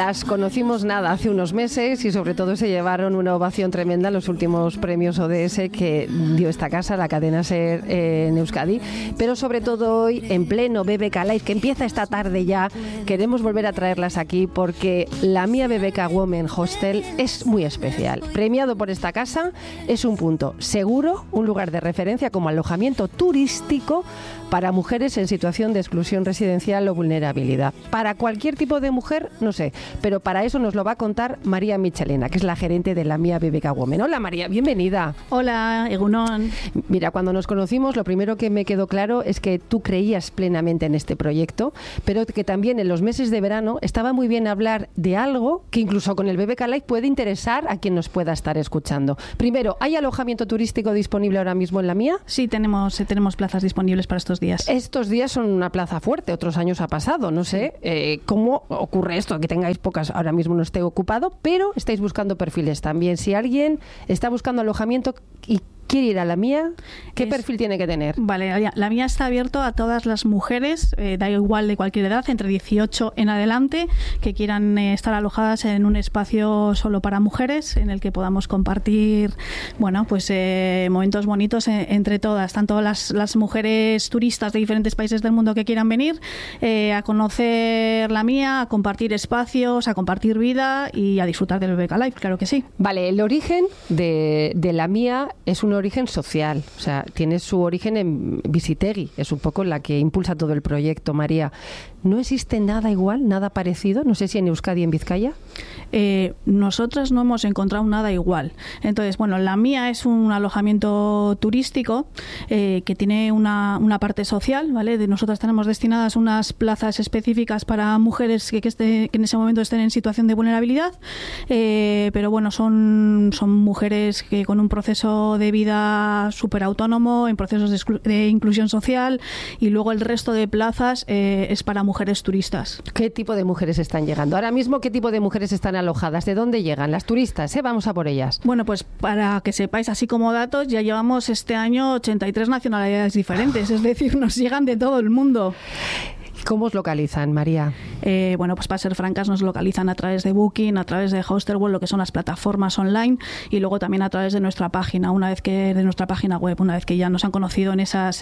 las conocimos hace unos meses y sobre todo se llevaron una ovación tremenda en los últimos premios ODS que dio esta casa, la cadena SER en Euskadi, pero sobre todo hoy en pleno BBK Live, que empieza esta tarde ya, queremos volver a traerlas aquí porque la Mía BBK Women Hostel es muy especial. Premiado por esta casa, es un punto seguro, un lugar de referencia como alojamiento turístico para mujeres en situación de exclusión residencial o vulnerabilidad. Para cualquier tipo de mujer, no sé, pero para eso nos lo va a contar María Michelena, que es la gerente de la Mía BBK Women. Hola María, bienvenida. Hola, Egunon. Mira, cuando nos conocimos, lo primero que me quedó claro es que tú creías plenamente en este proyecto, pero que también en los meses de verano estaba muy bien hablar de algo que incluso con el BBK Live puede interesar a quien nos pueda estar escuchando. Primero, ¿hay alojamiento turístico disponible ahora mismo en la Mía? Sí, tenemos plazas disponibles para estos días. Estos días son una plaza fuerte, otros años ha pasado, no sé cómo ocurre esto, que tengáis pocas, ahora mismo no esté ocupado, pero estáis buscando perfiles también. Si alguien está buscando alojamiento y quiere ir a la Mía, ¿qué perfil tiene que tener? Vale, la Mía está abierto a todas las mujeres, da igual de cualquier edad, entre 18 en adelante, que quieran estar alojadas en un espacio solo para mujeres, en el que podamos compartir, bueno, pues momentos bonitos entre todas, tanto las mujeres turistas de diferentes países del mundo que quieran venir a conocer la Mía, a compartir espacios, a compartir vida y a disfrutar del BBK Live, claro que sí. Vale, el origen de la Mía es un origen social, o sea, tiene su origen en Visitegui, es un poco la que impulsa todo el proyecto. María, ¿no existe nada igual, nada parecido? No sé si en Euskadi y en Vizcaya. Nosotras no hemos encontrado nada igual. Entonces, bueno, la Mía es un alojamiento turístico que tiene una parte social, ¿vale? Nosotras tenemos destinadas unas plazas específicas para mujeres que en ese momento estén en situación de vulnerabilidad, pero bueno, son mujeres que con un proceso de vida súper autónomo, en procesos de inclusión social, y luego el resto de plazas es para mujeres turistas. ¿Qué tipo de mujeres están llegando? Ahora mismo, ¿qué tipo de mujeres están alojadas? ¿De dónde llegan? Las turistas, vamos a por ellas. Bueno, pues para que sepáis, así como datos, ya llevamos este año 83 nacionalidades diferentes, es decir, nos llegan de todo el mundo. ¿Cómo os localizan, María? Bueno, pues para ser francas, nos localizan a través de Booking, a través de Hostelworld, lo que son las plataformas online, y luego también a través de nuestra página, una vez que ya nos han conocido en esas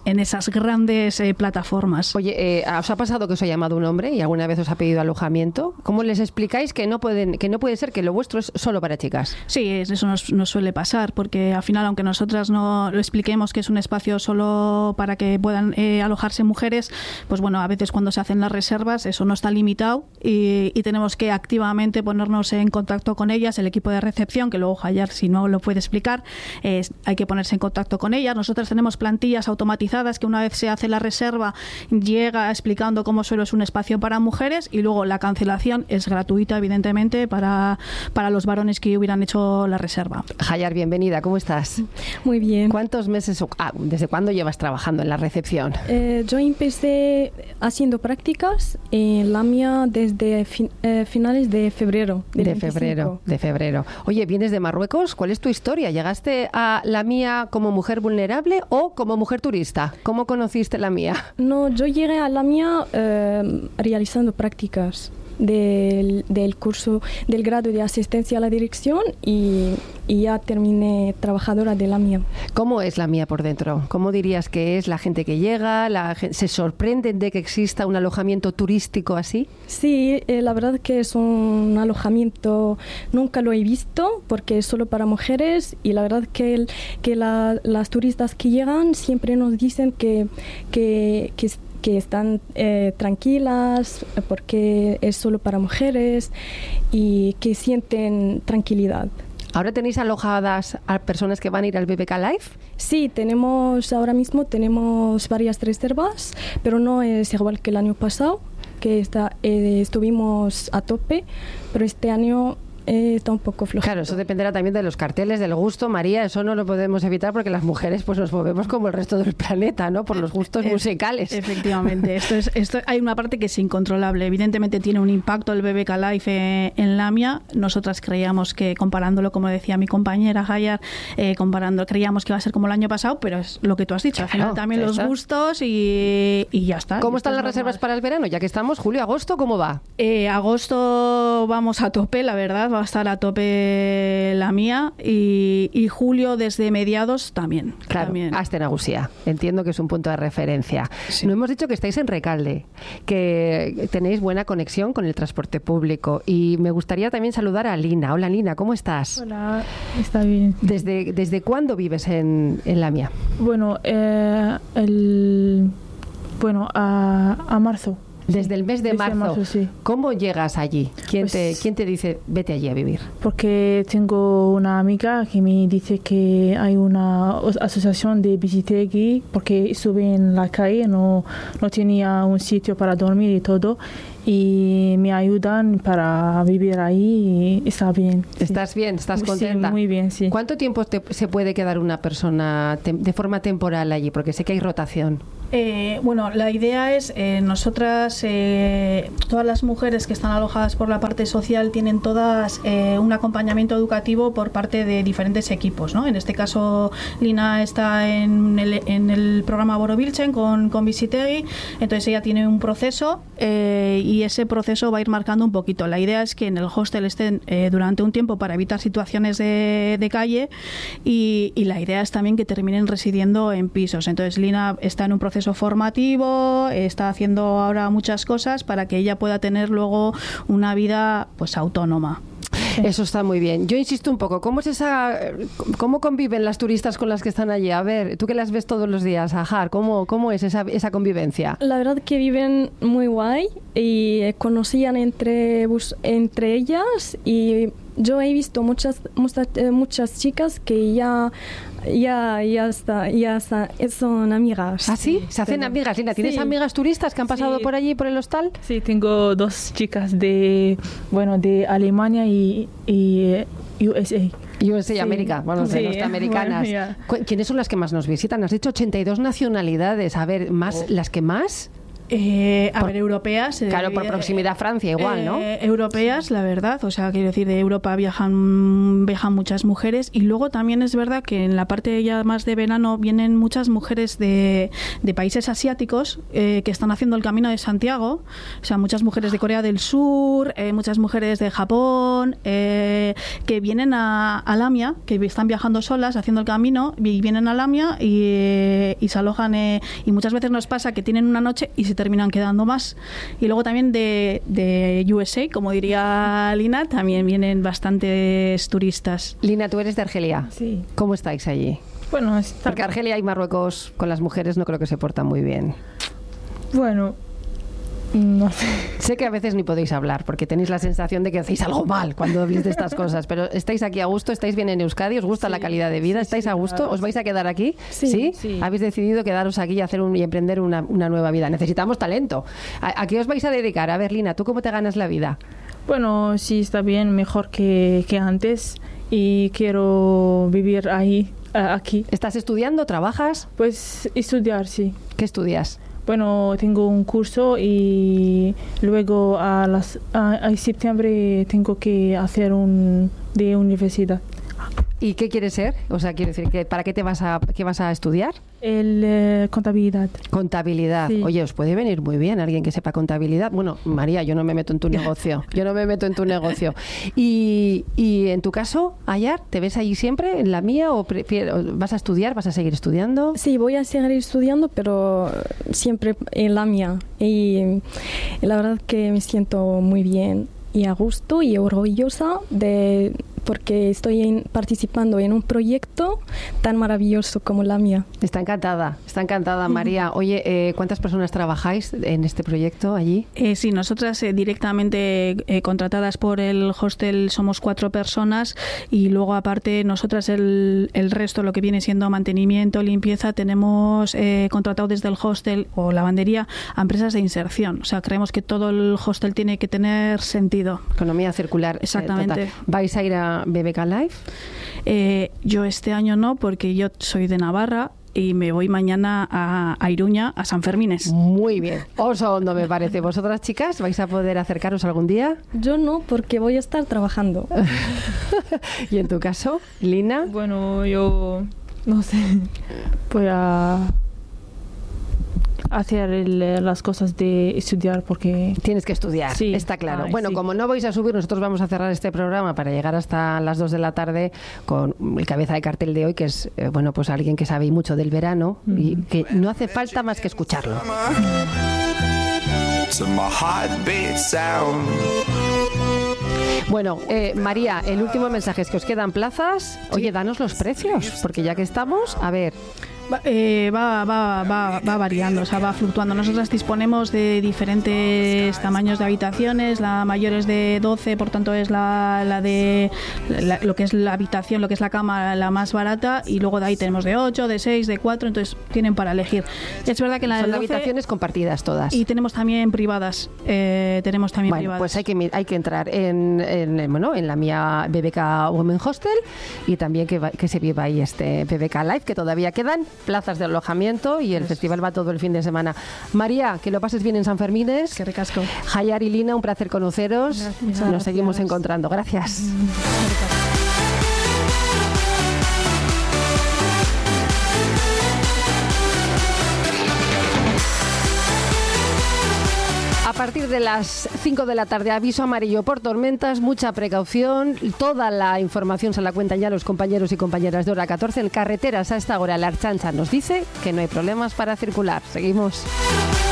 grandes plataformas. Oye, ¿os ha pasado que os ha llamado un hombre y alguna vez os ha pedido alojamiento? ¿Cómo les explicáis que no puede ser, que lo vuestro es solo para chicas? Sí, eso nos suele pasar, porque al final, aunque nosotras no lo expliquemos que es un espacio solo para que puedan alojarse mujeres, pues bueno, a veces cuando se hacen las reservas eso no está limitado y tenemos que activamente ponernos en contacto con ellas, el equipo de recepción, que luego Hayar, si no lo puede explicar, hay que ponerse en contacto con ellas. Nosotros tenemos plantillas automatizadas que una vez se hace la reserva llega explicando cómo solo es un espacio para mujeres, y luego la cancelación es gratuita, evidentemente, para los varones que hubieran hecho la reserva. Hayar, bienvenida, ¿cómo estás? Muy bien. ¿Cuántos meses, desde cuándo llevas trabajando en la recepción? Yo empecé haciendo prácticas en la Mía desde finales de febrero. De febrero. Oye, ¿vienes de Marruecos? ¿Cuál es tu historia? ¿Llegaste a la Mía como mujer vulnerable o como mujer turista? ¿Cómo conociste la Mía? No, yo llegué a la Mía realizando prácticas del curso del grado de asistencia a la dirección y ya terminé trabajadora de la Mía. ¿Cómo es la Mía por dentro? ¿Cómo dirías que es la gente que llega? ¿Se sorprenden de que exista un alojamiento turístico así? Sí, la verdad que es un alojamiento, nunca lo he visto porque es solo para mujeres, y la verdad que las turistas que llegan siempre nos dicen que están tranquilas porque es solo para mujeres y que sienten tranquilidad. ¿Ahora tenéis alojadas a personas que van a ir al BBK Live? Sí, ahora mismo tenemos varias reservas, pero no es igual que el año pasado, que estuvimos a tope, pero este año está un poco flojo. Claro, eso dependerá también de los carteles, del gusto. María, eso no lo podemos evitar porque las mujeres pues nos movemos como el resto del planeta, ¿no? Por los gustos musicales. Efectivamente. Esto hay una parte que es incontrolable. Evidentemente tiene un impacto el BBK Live en Lamia. Nosotras creíamos que, comparándolo, como decía mi compañera Hayar, creíamos que iba a ser como el año pasado, pero es lo que tú has dicho. Al final también los gustos y ya está. ¿Cómo están las reservas para el verano? Ya que estamos, julio, agosto, ¿cómo va? Agosto vamos a tope, la verdad. Va a estar a tope la mía y julio desde mediados también. Claro, también. hasta Nagusia. Entiendo que es un punto de referencia. Sí. No hemos dicho que estáis en Recalde, que tenéis buena conexión con el transporte público y me gustaría también saludar a Lina. Hola Lina, ¿cómo estás? Hola, está bien. ¿Desde cuándo vives en Lamia? Bueno, a marzo. Desde el mes de marzo. Sí. ¿Cómo llegas allí? ¿Quién te dice vete allí a vivir? Porque tengo una amiga que me dice que hay una asociación de Bizitegui, porque estuve en la calle, no tenía un sitio para dormir y todo, y me ayudan para vivir ahí y está bien. ¿Estás sí. bien? ¿Estás contenta? Sí, muy bien, sí. ¿Cuánto tiempo se puede quedar una persona de forma temporal allí? Porque sé que hay rotación. Bueno, la idea es, nosotras, todas las mujeres que están alojadas por la parte social tienen todas un acompañamiento educativo por parte de diferentes equipos, ¿no? En este caso, Lina está en el programa Borobilchen con Bizitegui, entonces ella tiene un proceso y ese proceso va a ir marcando un poquito. La idea es que en el hostel estén durante un tiempo para evitar situaciones de calle y la idea es también que terminen residiendo en pisos. Entonces Lina está en un proceso formativo, está haciendo ahora muchas cosas para que ella pueda tener luego una vida pues autónoma. Eso está muy bien. Yo insisto un poco, ¿cómo conviven las turistas con las que están allí? A ver, tú que las ves todos los días, Ajar, ¿cómo es esa convivencia? La verdad que viven muy guay y conocían entre ellas y yo he visto muchas chicas que ya son amigas. ¿Ah, sí? ¿Se hacen amigas? Lina, ¿tienes amigas turistas que han pasado por allí, por el hostal? Sí, tengo 2 chicas de Alemania y USA. USA, América, bueno, de norteamericanas. Bueno, ¿quiénes son las que más nos visitan? Has dicho 82 nacionalidades. A ver, ¿las que más? Ver, europeas. Claro, por proximidad a Francia, igual, ¿no? Europeas, la verdad. O sea, quiero decir, de Europa viajan muchas mujeres. Y luego también es verdad que en la parte ya más de verano vienen muchas mujeres de países asiáticos que están haciendo el Camino de Santiago. O sea, muchas mujeres de Corea del Sur, muchas mujeres de Japón, que vienen a Lamia, que están viajando solas, haciendo el camino, y vienen a Lamia y se alojan. Y muchas veces nos pasa que tienen una noche y se terminan quedando más. Y luego también de USA, como diría Lina, también vienen bastantes turistas. Lina, tú eres de Argelia. Sí. ¿Cómo estáis allí? Bueno, porque Argelia y Marruecos con las mujeres no creo que se portan muy bien. Bueno, no sé. Sé que a veces ni podéis hablar porque tenéis la sensación de que hacéis algo mal cuando habléis de estas cosas, pero estáis aquí a gusto, estáis bien en Euskadi, os gusta la calidad de vida, estáis a gusto, ¿os vais a quedar aquí? Sí. Habéis decidido quedaros aquí y emprender una nueva vida. Necesitamos talento. ¿A qué os vais a dedicar? A ver, Lina, ¿tú cómo te ganas la vida? Bueno, sí, está bien, mejor que antes y quiero vivir aquí. ¿Estás estudiando? ¿Trabajas? Pues estudiar, sí. ¿Qué estudias? Bueno, tengo un curso y luego a septiembre tengo que hacer de universidad. ¿Y qué quieres ser? O sea, quiero decir, ¿para qué vas a estudiar? Contabilidad. Contabilidad. Sí. Oye, os puede venir muy bien alguien que sepa contabilidad. Bueno, María, yo no me meto en tu negocio. Y en tu caso, Ayar, ¿te ves allí siempre, en la mía, o vas a estudiar, vas a seguir estudiando? Sí, voy a seguir estudiando, pero siempre en la mía. Y la verdad que me siento muy bien y a gusto y orgullosa de porque estoy participando en un proyecto tan maravilloso como la mía. Está encantada María. Oye, ¿cuántas personas trabajáis en este proyecto allí? Sí, nosotras directamente contratadas por el hostel somos 4 personas y luego aparte nosotras el resto, lo que viene siendo mantenimiento, limpieza, tenemos contratado desde el hostel o lavandería a empresas de inserción. O sea, creemos que todo el hostel tiene que tener sentido. Economía circular. Exactamente. ¿Vais a ir a BBK Live? Yo este año no, porque yo soy de Navarra y me voy mañana a Iruña, a San Fermines. Muy bien. Oso hondo, me parece. ¿Vosotras, chicas, vais a poder acercaros algún día? Yo no, porque voy a estar trabajando. ¿Y en tu caso, Lina? Bueno, yo no sé, voy a hacer las cosas de estudiar porque... Tienes que estudiar, sí, está claro. Bueno, sí. Como no vais a subir, nosotros vamos a cerrar este programa para llegar hasta las 2 de la tarde con el cabeza de cartel de hoy, que es, bueno, pues alguien que sabe mucho del verano y que no hace falta más que escucharlo. Bueno, María, el último mensaje es que os quedan plazas. Oye, danos los precios, porque ya que estamos, a ver... Va variando, o sea, va fluctuando. Nosotras disponemos de diferentes tamaños de habitaciones. La mayor es de 12, por tanto es lo que es la habitación, lo que es la cama, la más barata, y luego de ahí tenemos de 8, de 6, de 4, entonces tienen para elegir. Es verdad que la de 12, habitaciones compartidas todas. Y tenemos también privadas. Privadas. Pues hay que entrar en la mía BBK Women Hostel y también que se viva ahí este BBK Live, que todavía quedan plazas de alojamiento y el festival va todo el fin de semana. María, que lo pases bien en San Fermines. Qué ricasco. Hayar y Lina, un placer conoceros. Gracias. Nos seguimos encontrando. Gracias. A partir de las 5 de la tarde, aviso amarillo por tormentas, mucha precaución. Toda la información se la cuentan ya los compañeros y compañeras de Hora 14. En carreteras a esta hora, la Ertzaintza nos dice que no hay problemas para circular. Seguimos.